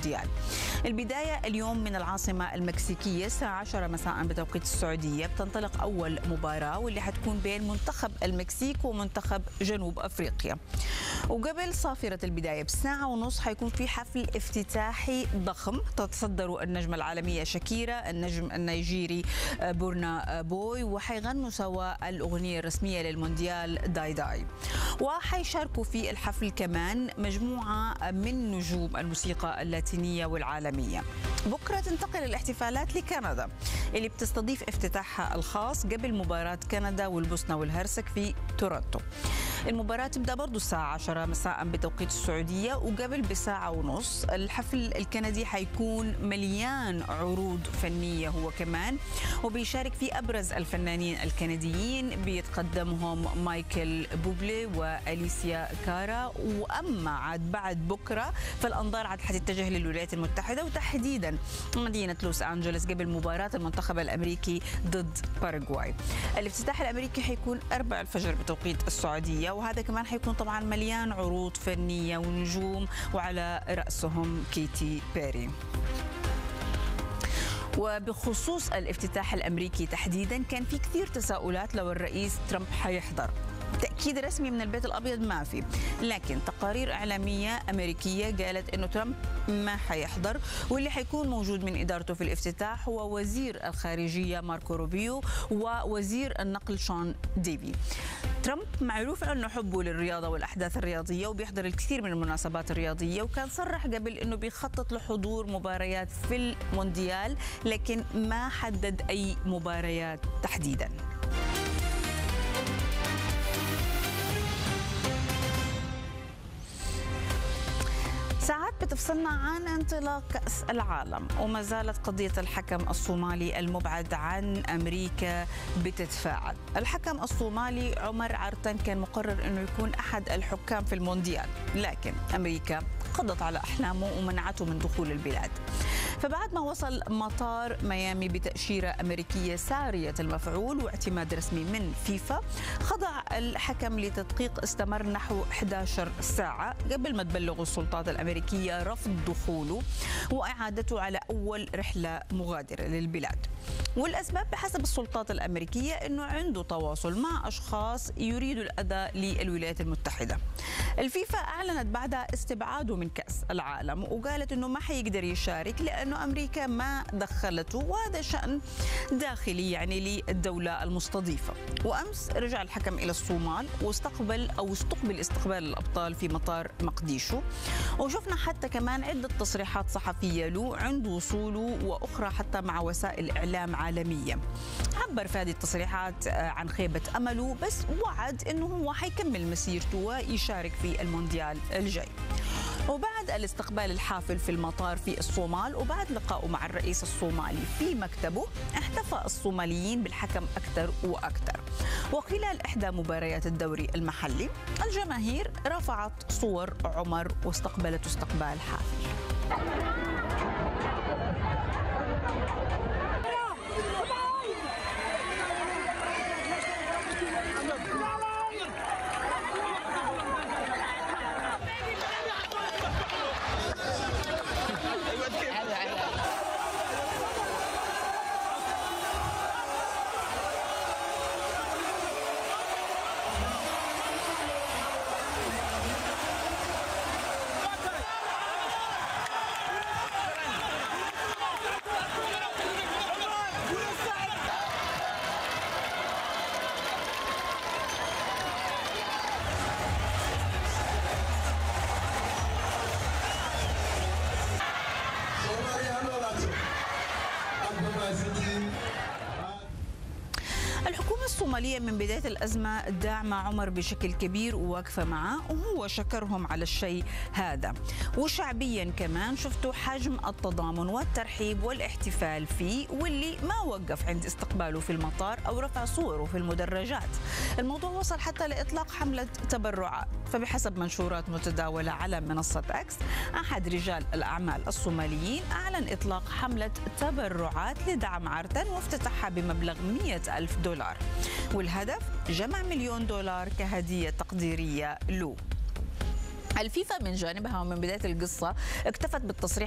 المونديال. البداية اليوم من العاصمة المكسيكية الساعة 10 مساء بتوقيت السعودية. بتنطلق أول مباراة واللي حتكون بين منتخب المكسيك ومنتخب جنوب أفريقيا. وقبل صافرة البداية بساعة ونص حيكون في حفل افتتاحي ضخم تتصدره النجمة العالمية شاكيرا، النجم النيجيري بورنا بوي، وحيغنوا سوا الأغنية الرسمية للمونديال داي داي. وحيشاركوا في الحفل كمان مجموعة من نجوم الموسيقى اللاتينية والعالمية. بكرة تنتقل الاحتفالات لكندا اللي بتستضيف افتتاحها الخاص قبل مباراة كندا والبوسنة والهرسك في تورونتو. المباراة تبدأ برضو الساعة 10 مساء بتوقيت السعودية، وقبل بساعة ونص الحفل الكندي حيكون مليان عروض فنية هو كمان، وبيشارك فيه أبرز الفنانين الكنديين بيتقدمهم مايكل بوبلي وأليسيا كارا. وأما عاد بعد بكرة فالأنظار عاد حتتجه للولايات المتحدة وتحديدا مدينة لوس أنجلوس قبل مباراة المنتخب الأمريكي ضد باراغواي. الافتتاح الأمريكي حيكون 4 الفجر بتوقيت السعودية، وهذا كمان حيكون طبعا مليان عروض فنية ونجوم وعلى رأسهم كيتي بيري. وبخصوص الافتتاح الأمريكي تحديدا كان في كثير تساؤلات لو الرئيس ترامب حيحضر. تأكيد رسمي من البيت الأبيض ما في، لكن تقارير إعلامية أمريكية قالت إنه ترامب ما حيحضر، واللي حيكون موجود من إدارته في الافتتاح هو وزير الخارجية ماركو روبيو ووزير النقل شون ديفي. ترامب معروف عنه حبه للرياضة والأحداث الرياضية وبيحضر الكثير من المناسبات الرياضية، وكان صرح قبل إنه بيخطط لحضور مباريات في المونديال، لكن ما حدد أي مباريات تحديداً. ساعات بتفصلنا عن انطلاق كأس العالم، وما زالت قضية الحكم الصومالي المبعد عن أمريكا بتتفاعل. الحكم الصومالي عمر عرتن كان مقرر أنه يكون أحد الحكام في المونديال، لكن أمريكا قضت على أحلامه ومنعته من دخول البلاد. فبعد ما وصل مطار ميامي بتأشيرة أمريكية سارية المفعول واعتماد رسمي من فيفا، خضع الحكم لتدقيق استمر نحو 11 ساعة قبل ما تبلغ السلطات الأمريكية رفض دخوله وإعادته على أول رحلة مغادرة للبلاد. والأسباب بحسب السلطات الأمريكية أنه عنده تواصل مع أشخاص يريدوا الأذى للولايات المتحدة. الفيفا أعلنت بعدها استبعاده من كأس العالم، وقالت أنه ما حيقدر يشارك لأنه أمريكا ما دخلته، وهذا شأن داخلي يعني للدولة المستضيفة. وأمس رجع الحكم إلى الصومال واستقبل استقبال الأبطال في مطار مقديشو، وشفنا حتى كمان عدة تصريحات صحفية له عند وصوله وأخرى حتى مع وسائل إعلام عالمية. عبر في هذه التصريحات عن خيبة أمله، بس وعد أنه هو حيكمل مسيرته ويشارك في المونديال الجاي. وبعد الاستقبال الحافل في المطار في الصومال وبعد لقائه مع الرئيس الصومالي في مكتبه، احتفى الصوماليين بالحكم أكثر وأكثر. وخلال إحدى مباريات الدوري المحلي الجماهير رفعت صور عمر واستقبلته استقبال حافل. الحكومة الصومالية من بداية الأزمة داعمة عمر بشكل كبير وواقفة معه، وهو شكرهم على الشيء هذا. وشعبيا كمان شفتوا حجم التضامن والترحيب والاحتفال فيه، واللي ما وقف عند استقباله في المطار أو رفع صوره في المدرجات. الموضوع وصل حتى لإطلاق حملة تبرعات. فبحسب منشورات متداولة على منصة أكس، أحد رجال الأعمال الصوماليين أعلن إطلاق حملة تبرعات لدعم عرتن وافتتحها بمبلغ 100,000 دولار، والهدف جمع $1,000,000 كهدية تقديرية له. الفيفا من جانبها ومن بداية القصة اكتفت بالتصريح